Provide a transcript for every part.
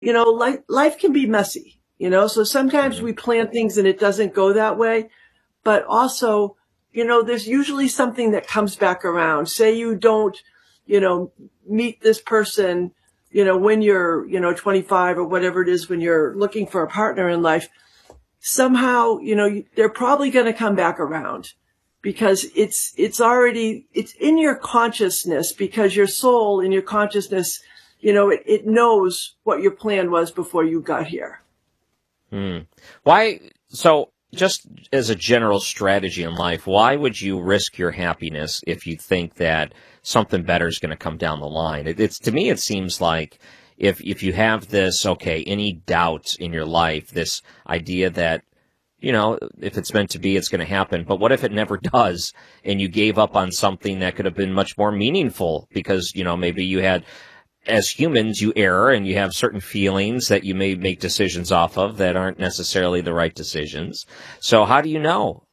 life can be messy, so sometimes we plan things and it doesn't go that way. But also, there's usually something that comes back around. Say you don't, meet this person, when you're, 25 or whatever it is, when you're looking for a partner in life, somehow, they're probably going to come back around because it's in your consciousness, because your soul in your consciousness, it knows what your plan was before you got here. Why? So just as a general strategy in life, why would you risk your happiness if you think that something better is going to come down the line? It's to me, it seems like if you have this, any doubt in your life, this idea that, if it's meant to be, it's going to happen. But what if it never does and you gave up on something that could have been much more meaningful because, maybe you had, as humans, you err and you have certain feelings that you may make decisions off of that aren't necessarily the right decisions. So how do you know?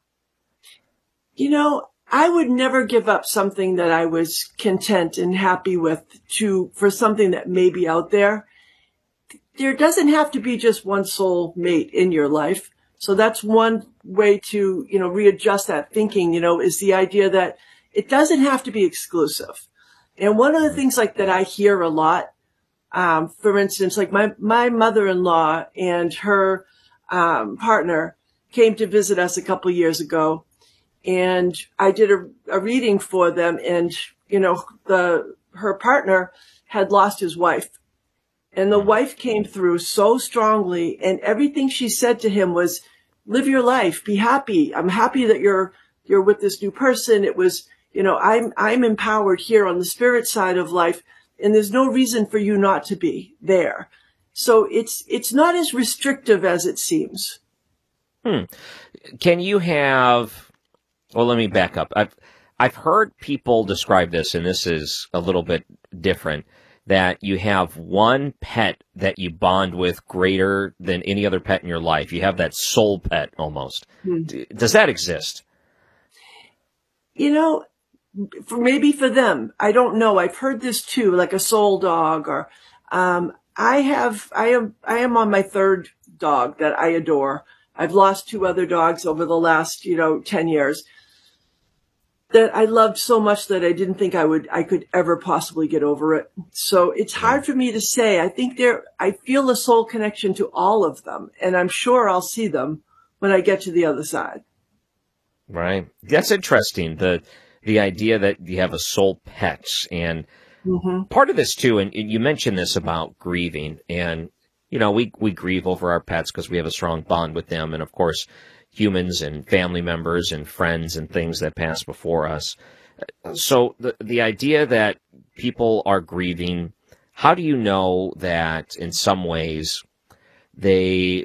I would never give up something that I was content and happy with for something that may be out there. There doesn't have to be just one soul mate in your life. So that's one way to, readjust that thinking, is the idea that it doesn't have to be exclusive. And one of the things that I hear a lot, for instance, my mother-in-law and her, partner came to visit us a couple years ago, and I did a reading for them, and, her partner had lost his wife, and the wife came through so strongly, and everything she said to him was, live your life, be happy. I'm happy that you're with this new person. It was, I'm empowered here on the spirit side of life, and there's no reason for you not to be there. So it's not as restrictive as it seems. Can you have, well, let me back up. I've heard people describe this, and this is a little bit different, that you have one pet that you bond with greater than any other pet in your life. You have that soul pet almost. Does that exist? Maybe for them, I don't know. I've heard this too, like a soul dog, or I am on my third dog that I adore. I've lost 2 other dogs over the last 10 years that I loved so much that I didn't think I could ever possibly get over it. So it's hard for me to say. I feel a soul connection to all of them, and I'm sure I'll see them when I get to the other side. Right. That's interesting. The idea that you have a soul pet, and part of this too, and you mentioned this about grieving, and we grieve over our pets because we have a strong bond with them, and of course humans and family members and friends and things that pass before us. So the idea that people are grieving, how do you know that in some ways I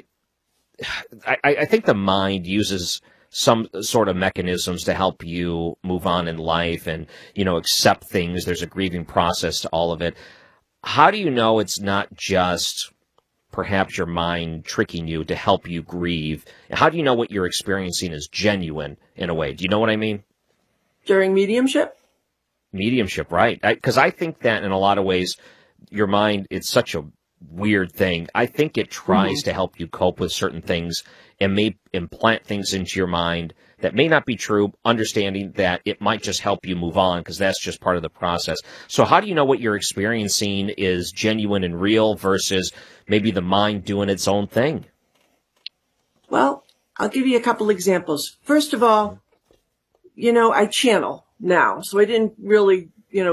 think the mind uses some sort of mechanisms to help you move on in life and, accept things. There's a grieving process to all of it. How do you know it's not just perhaps your mind tricking you to help you grieve? How do you know what you're experiencing is genuine in a way? Do you know what I mean? During mediumship? Mediumship, right. Because I think that in a lot of ways, your mind, it's such a weird thing. I think it tries to help you cope with certain things and may implant things into your mind that may not be true, understanding that it might just help you move on because that's just part of the process. So how do you know what you're experiencing is genuine and real versus maybe the mind doing its own thing? Well, I'll give you a couple examples. First of all, I channel now, so I didn't really,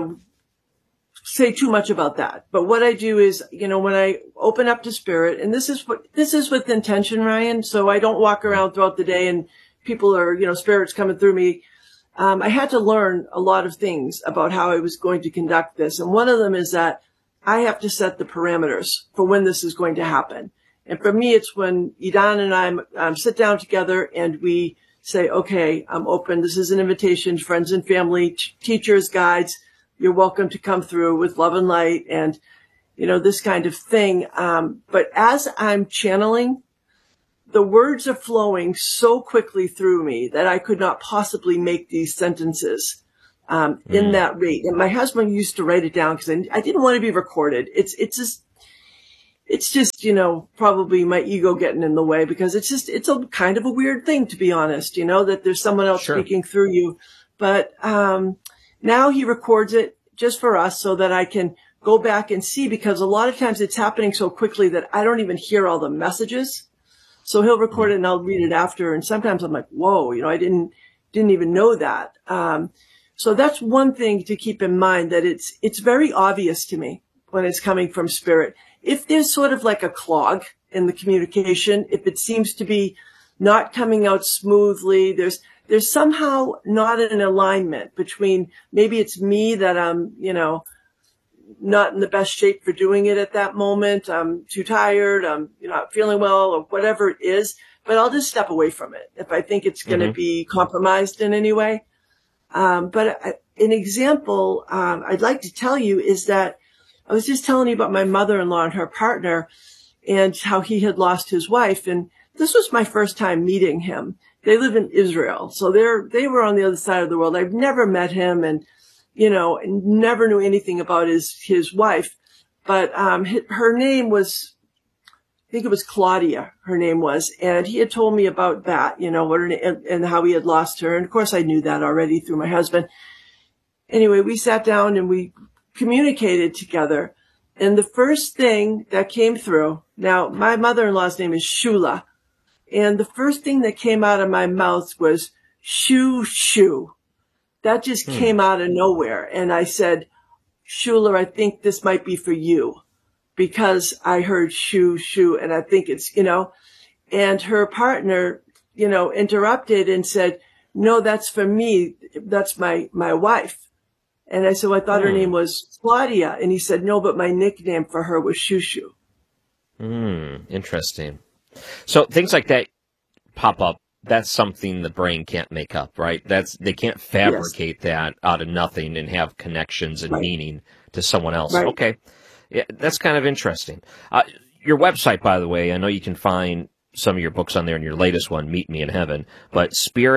say too much about that. But what I do is, when I open up to spirit, and this is with intention, Ryan, so I don't walk around throughout the day and people are, spirits coming through me. I had to learn a lot of things about how I was going to conduct this. And one of them is that I have to set the parameters for when this is going to happen. And for me, it's when Idan and I sit down together and we say, okay, I'm open. This is an invitation, friends and family, teachers, guides. You're welcome to come through with love and light and, this kind of thing. But as I'm channeling, the words are flowing so quickly through me that I could not possibly make these sentences in that rate. And my husband used to write it down because I didn't want to be recorded. It's it's just, probably my ego getting in the way, because it's a kind of a weird thing, to be honest, that there's someone else Sure. speaking through you. But, now he records it just for us so that I can go back and see, because a lot of times it's happening so quickly that I don't even hear all the messages. So he'll record it and I'll read it after. And sometimes I'm like, whoa, I didn't even know that. So that's one thing to keep in mind, that it's very obvious to me when it's coming from spirit. If there's sort of like a clog in the communication, if it seems to be not coming out smoothly, there's somehow not an alignment between, maybe it's me that I'm, not in the best shape for doing it at that moment. I'm too tired. I'm not feeling well, or whatever it is, but I'll just step away from it if I think it's going to be compromised in any way. But an example I'd like to tell you is that I was just telling you about my mother-in-law and her partner, and how he had lost his wife. And this was my first time meeting him. They live in Israel, so they were on the other side of the world. I've never met him, and never knew anything about his wife. But her name was, I think it was Claudia, her name was, and he had told me about that, and how he had lost her. And of course I knew that already through my husband. Anyway, we sat down and we communicated together. And the first thing that came through, now my mother-in-law's name is Shula, and the first thing that came out of my mouth was shoo, shoo. That just came out of nowhere. And I said, Shula, I think this might be for you, because I heard shoo, shoo, and I think it's, and her partner, interrupted and said, no, that's for me. That's my wife. And I said, well, I thought her name was Claudia. And he said, no, but my nickname for her was Shoo Shoo. Interesting. So things like that pop up. That's something the brain can't make up, right? They can't fabricate that out of nothing and have connections and meaning to someone else. Right. Okay. Yeah, that's kind of interesting. Your website, by the way, I know you can find some of your books on there, and your latest one, Meet Me in Heaven, but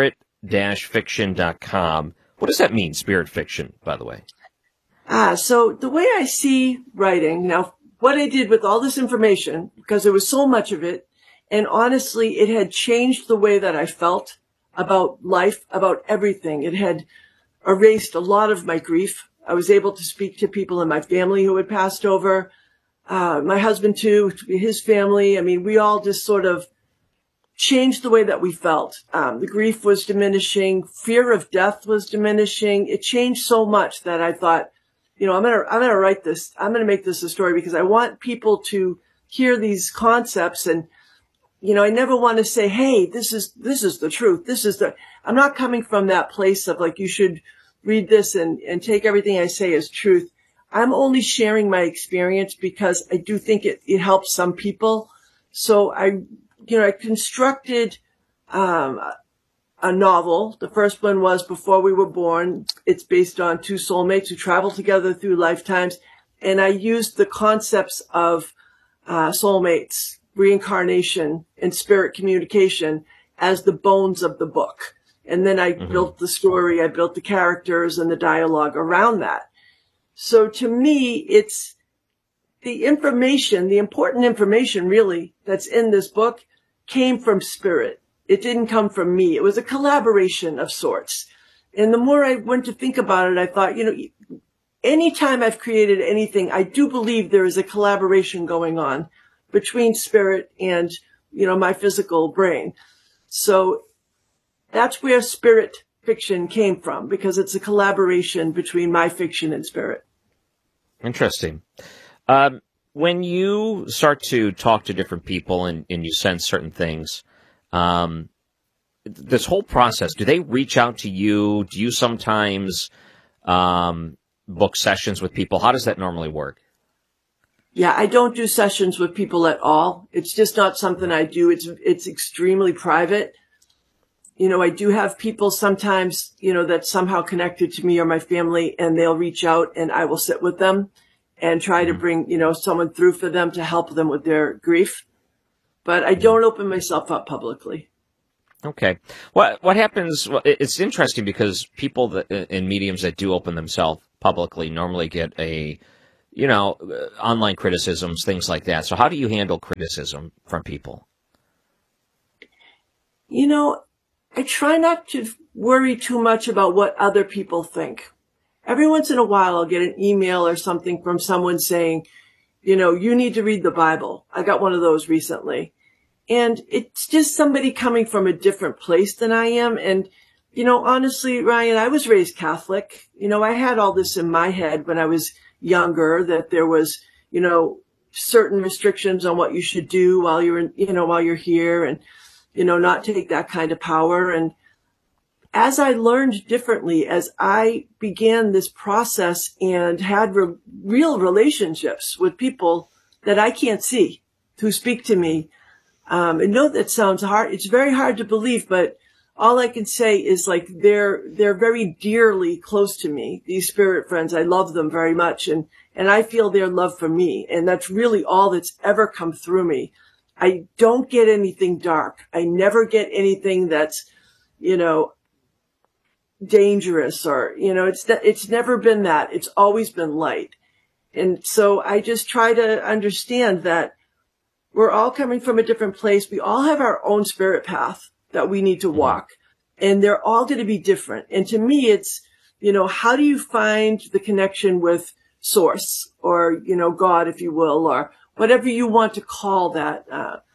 spirit-fiction.com. What does that mean, spirit fiction, by the way? So the way I see writing, now what I did with all this information, because there was so much of it, and honestly, it had changed the way that I felt about life, about everything. It had erased a lot of my grief. I was able to speak to people in my family who had passed over, my husband too, his family. I mean, we all just sort of changed the way that we felt. The grief was diminishing. Fear of death was diminishing. It changed so much that I thought, I'm going to write this. I'm going to make this a story, because I want people to hear these concepts. And, I never want to say, hey, this is the truth. I'm not coming from that place of like, you should read this and take everything I say as truth. I'm only sharing my experience because I do think it helps some people. So I constructed a novel. The first one was Before We Were Born. It's based on two soulmates who travel together through lifetimes. And I used the concepts of soulmates, reincarnation, and spirit communication as the bones of the book. And then I built the story, I built the characters and the dialogue around that. So to me, it's the information, the important information really that's in this book came from spirit. It didn't come from me. It was a collaboration of sorts. And the more I went to think about it, I thought, anytime I've created anything, I do believe there is a collaboration going on between spirit and, my physical brain. So that's where spirit fiction came from, because it's a collaboration between my fiction and spirit. Interesting. When you start to talk to different people and you sense certain things, this whole process, do they reach out to you? Do you sometimes book sessions with people? How does that normally work? Yeah, I don't do sessions with people at all. It's just not something I do. It's extremely private. I do have people sometimes, that's somehow connected to me or my family, and they'll reach out and I will sit with them and try to bring, someone through for them to help them with their grief. But I don't open myself up publicly. Okay. What happens? Well, it's interesting because people and mediums that do open themselves publicly normally get a online criticisms, things like that. So how do you handle criticism from people? I try not to worry too much about what other people think. Every once in a while, I'll get an email or something from someone saying, you need to read the Bible. I got one of those recently. And it's just somebody coming from a different place than I am. And, honestly, Ryan, I was raised Catholic. I had all this in my head when I was younger, that there was, certain restrictions on what you should do while you're here, and, not take that kind of power. And as I learned differently, as I began this process and had real relationships with people that I can't see, who speak to me, I know that sounds hard. It's very hard to believe, but all I can say is they're very dearly close to me. These spirit friends, I love them very much. And I feel their love for me. And that's really all that's ever come through me. I don't get anything dark. I never get anything that's, dangerous or, it's never been that. It's always been light. And so I just try to understand that we're all coming from a different place. We all have our own spirit path that we need to walk, and they're all going to be different. And to me, it's, how do you find the connection with source, or, God, if you will, or whatever you want to call that,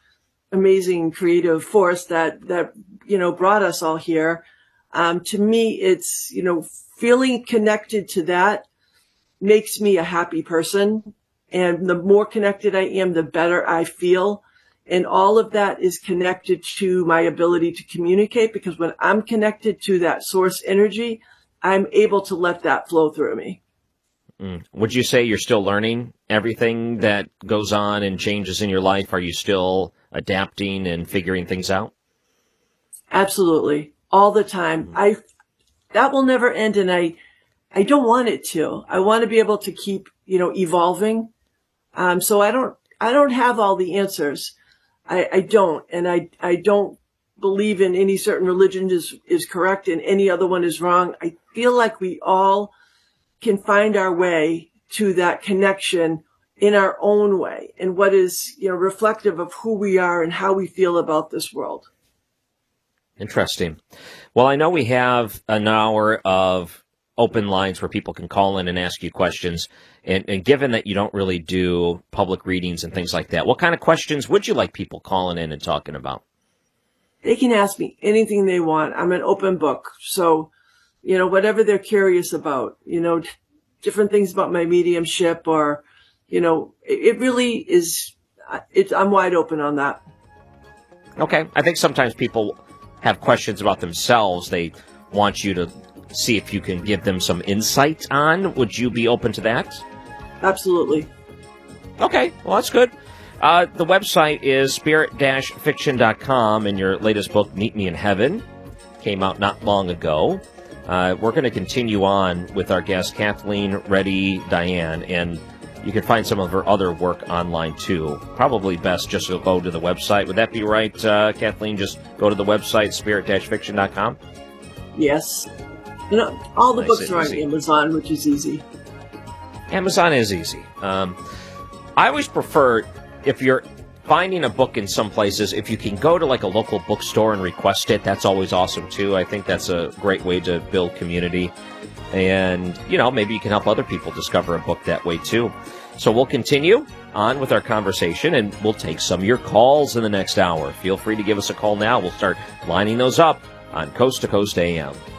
amazing creative force that, brought us all here. To me, it's, feeling connected to that makes me a happy person. And the more connected I am, the better I feel. And all of that is connected to my ability to communicate, because when I'm connected to that source energy, I'm able to let that flow through me. Would you say you're still learning everything that goes on and changes in your life? Are you still adapting and figuring things out? Absolutely. All the time. That will never end, and I don't want it to. I want to be able to keep, evolving. So I don't have all the answers. I don't. And I don't believe in any certain religion is correct and any other one is wrong. I feel like we all can find our way to that connection in our own way, and what is, reflective of who we are and how we feel about this world. Interesting. Well, I know we have an hour of open lines where people can call in and ask you questions. And given that you don't really do public readings and things like that, what kind of questions would you like people calling in and talking about? They can ask me anything they want. I'm an open book. So, whatever they're curious about, different things about my mediumship, or, it really is, I'm wide open on that. Okay. I think sometimes people have questions about themselves. They want you to see if you can give them some insight on. Would you be open to that? Absolutely. Okay, well, that's good. The website is spirit-fiction.com, and your latest book, Meet Me in Heaven, came out not long ago. We're going to continue on with our guest, Kathleen Reddy Diane, and you can find some of her other work online, too. Probably best just to go to the website. Would that be right, Kathleen? Just go to the website, spirit-fiction.com? Yes. All the books are on Amazon, which is easy. Amazon is easy. I always prefer, if you're finding a book in some places, if you can go to like a local bookstore and request it, that's always awesome too. I think that's a great way to build community. And, maybe you can help other people discover a book that way too. So we'll continue on with our conversation, and we'll take some of your calls in the next hour. Feel free to give us a call now. We'll start lining those up on Coast to Coast AM.